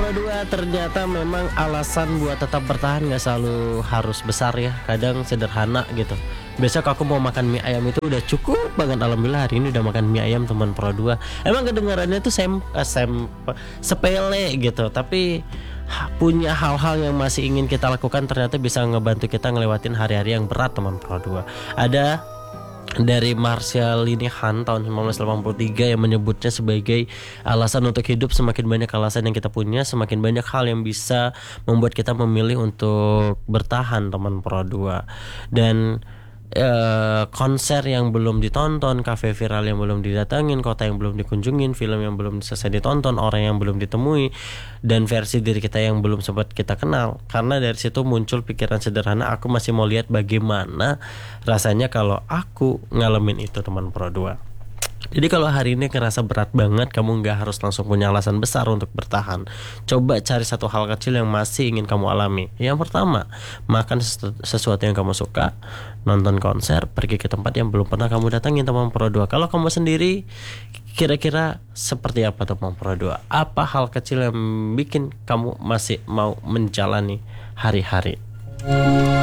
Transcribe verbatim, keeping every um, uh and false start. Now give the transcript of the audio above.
Pro dua, ternyata memang alasan buat tetap bertahan gak selalu harus besar ya. Kadang sederhana gitu. Besok aku mau makan mie ayam itu udah cukup banget. Alhamdulillah hari ini udah makan mie ayam teman Pro dua. Emang kedengarannya tuh sem, eh, sem sepele gitu, tapi ha- punya hal-hal yang masih ingin kita lakukan ternyata bisa ngebantu kita ngelewatin hari-hari yang berat teman Pro dua. Ada dari Marshall Linehan tahun seribu sembilan ratus delapan puluh tiga yang menyebutnya sebagai alasan untuk hidup. Semakin banyak alasan yang kita punya, semakin banyak hal yang bisa membuat kita memilih untuk bertahan teman Pro dua. Dan eh, konser yang belum ditonton, kafe viral yang belum didatangin, kota yang belum dikunjungin, film yang belum selesai ditonton, orang yang belum ditemui, dan versi diri kita yang belum sempat kita kenal. Karena dari situ muncul pikiran sederhana, aku masih mau lihat bagaimana rasanya kalau aku ngalamin itu teman Pro dua. Jadi kalau hari ini kerasa berat banget, kamu nggak harus langsung punya alasan besar untuk bertahan. Coba cari satu hal kecil yang masih ingin kamu alami. Yang pertama, makan sesu- sesuatu yang kamu suka, nonton konser, pergi ke tempat yang belum pernah kamu datangin teman Pro dua. Kalau kamu sendiri, kira-kira seperti apa teman Pro dua? Apa hal kecil yang bikin kamu masih mau menjalani hari-hari?